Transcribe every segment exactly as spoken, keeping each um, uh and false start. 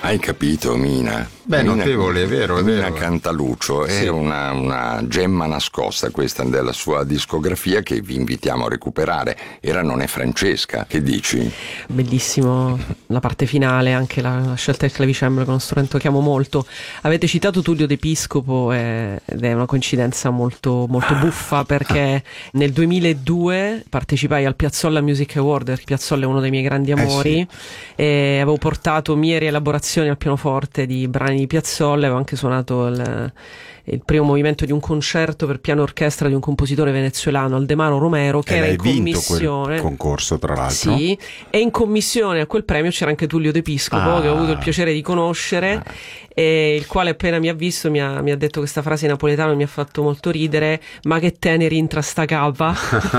Hai capito, Mina? Beh, Mina, notevole, è vero, è Mina vero. Cantaluccio Sì. è una, una gemma nascosta questa della sua discografia che vi invitiamo a recuperare. Era Non è Francesca, che dici? Bellissimo la parte finale, anche la, la scelta del clavicembalo, che è uno strumento che amo molto. Avete citato Tullio De Piscopo eh, ed è una coincidenza molto, molto buffa, perché nel duemiladue partecipai al Piazzolla Music Award. Il Piazzolla è uno dei miei grandi amori, Eh e avevo portato mie rielaborazioni al pianoforte di brani di Piazzolla, avevo anche suonato il, il primo movimento di un concerto per piano e orchestra di un compositore venezuelano, Aldemaro Romero, che E era l'hai in vinto commissione. quel concorso, tra l'altro. Sì, e in commissione a quel premio c'era anche Tullio De Piscopo, Ah. che ho avuto il piacere di conoscere, e il quale appena mi ha visto mi ha, mi ha detto questa frase in napoletano e mi ha fatto molto ridere: ma che teneri intra sta capa.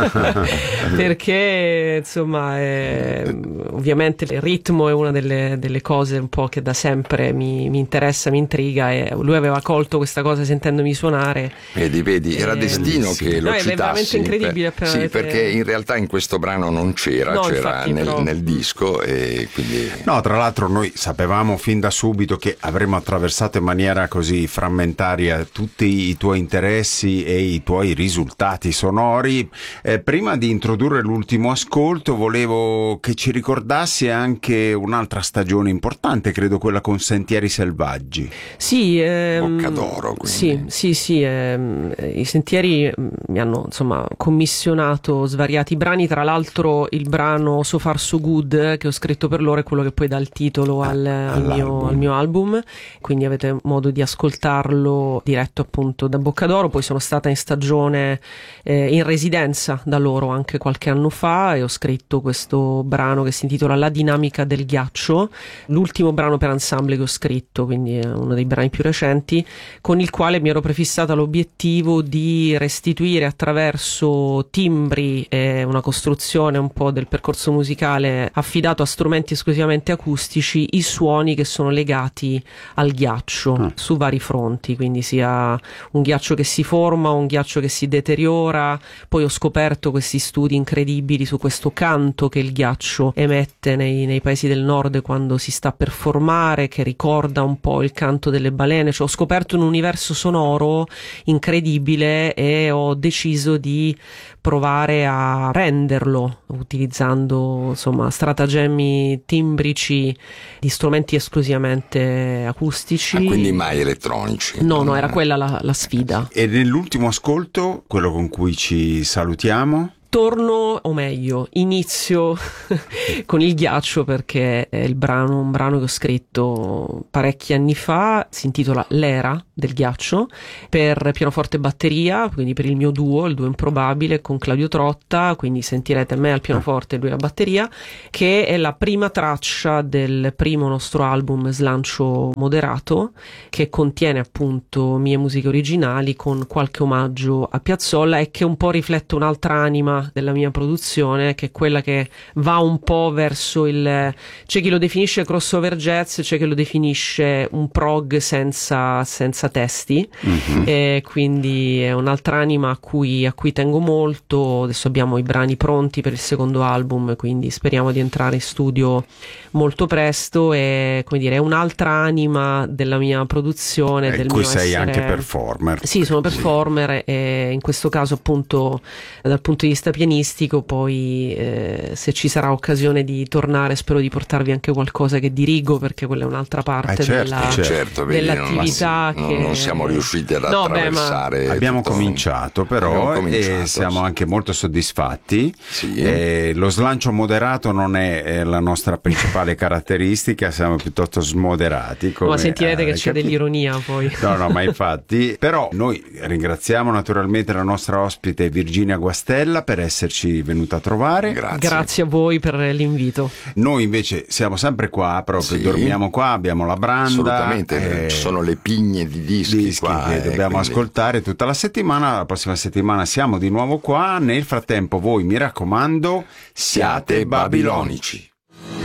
Perché insomma è, ovviamente il ritmo è una delle, delle cose un po' che da sempre mi, mi interessa, mi intriga, e lui aveva colto questa cosa sentendomi suonare. Vedi, vedi, era Eh, destino sì. che lo No, è citassi. veramente incredibile appena Sì, avete- perché in realtà in questo brano non c'era, No, c'era infatti, nel, però- nel disco, e quindi... No, tra l'altro noi sapevamo fin da subito che avremmo attraversato in maniera così frammentaria tutti i tuoi interessi e i tuoi risultati sonori. Eh, prima di introdurre l'ultimo ascolto volevo che ci ricordassi anche un'altra stagione importante, credo quella con Sentieri Selvaggi. Sì, ehm, Boccadoro, quindi. sì, sì, sì, ehm, i Sentieri mm, mi hanno insomma commissionato svariati brani, tra l'altro il brano So Far So Good che ho scritto per loro è quello che poi dà il titolo al, al mio, all'album. al mio album, quindi avete modo di ascoltarlo diretto appunto da Boccadoro. Poi sono stata in stagione eh, in residenza da loro anche qualche anno fa e ho scritto questo brano che si intitola La dinamica del ghiaccio, l'ultimo brano per ensemble che ho scritto, quindi è uno dei brani più recenti, con il quale mi ero prefissata l'obiettivo di restituire attraverso timbri e una costruzione un po' del percorso musicale affidato a strumenti esclusivamente acustici i suoni che sono legati al ghiaccio Mm. su vari fronti, quindi sia un ghiaccio che si forma, un ghiaccio che si deteriora. Poi ho scoperto questi studi incredibili su questo canto che il ghiaccio emette nei, nei paesi del nord quando si sta per formare, che ricorda un po' il canto delle balene. Cioè, ho scoperto un universo sonoro incredibile e ho deciso di provare a renderlo utilizzando insomma stratagemmi timbrici di strumenti esclusivamente acustici. Ah, quindi mai elettronici? No, no, era quella la, la sfida. E nell'ultimo ascolto, quello con cui ci salutiamo, Torno, o meglio, inizio con il ghiaccio, perché è il brano, un brano che ho scritto parecchi anni fa, si intitola L'era del ghiaccio, per pianoforte e batteria, quindi per il mio duo, il duo improbabile con Claudio Trotta, quindi sentirete me al pianoforte e lui alla batteria, che è la prima traccia del primo nostro album Slancio Moderato, che contiene appunto mie musiche originali con qualche omaggio a Piazzolla e che un po' riflette un'altra anima della mia produzione, che è quella che va un po' verso il, c'è chi lo definisce crossover jazz, c'è chi lo definisce un prog senza, senza testi. mm-hmm. E quindi è un'altra anima a cui, a cui tengo molto. Adesso abbiamo i brani pronti per il secondo album, quindi speriamo di entrare in studio molto presto, e come dire è un'altra anima della mia produzione, in del cui mio sei essere... anche performer. Sì, sono performer, e in questo caso appunto dal punto di vista pianistico. Poi eh, se ci sarà occasione di tornare spero di portarvi anche qualcosa che dirigo, perché quella è un'altra parte Eh, certo, della, certo. Certo, vedi, dell'attività non, che non siamo riusciti ad No, beh, ma- attraversare. Abbiamo tutto- cominciato però Abbiamo cominciato, e siamo sì. anche molto soddisfatti. Sì. Eh, lo slancio moderato non è eh, la nostra principale caratteristica, siamo piuttosto smoderati. Come, ma sentirete eh, che c'è capito? dell'ironia poi. No, no, ma infatti. Però noi ringraziamo naturalmente la nostra ospite Virginia Guastella per esserci venuta a trovare. Grazie. Grazie a voi per l'invito. Noi invece siamo sempre qua, proprio Sì. dormiamo qua, abbiamo la branda. Assolutamente, eh, ci sono le pigne di dischi, dischi qua, che eh, dobbiamo quindi- ascoltare tutta la settimana. La prossima settimana siamo di nuovo qua. Nel frattempo voi, mi raccomando, Siate babilonici.